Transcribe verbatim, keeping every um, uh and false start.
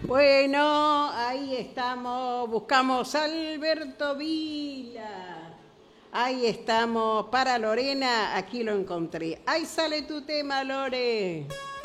Bueno, ahí estamos, buscamos a Alberto Vila. Ahí estamos, para Lorena, aquí lo encontré. Ahí sale tu tema, Lore.